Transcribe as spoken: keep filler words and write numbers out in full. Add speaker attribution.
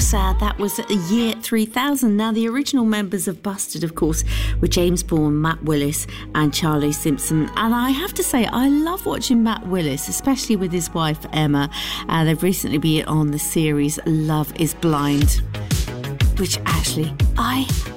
Speaker 1: course, uh, that was year three thousand. Now, the original members of Busted, of course, were James Bourne, Matt Willis and Charlie Simpson. And I have to say, I love watching Matt Willis, especially with his wife, Emma. Uh, they've recently been on the series Love is Blind, which actually I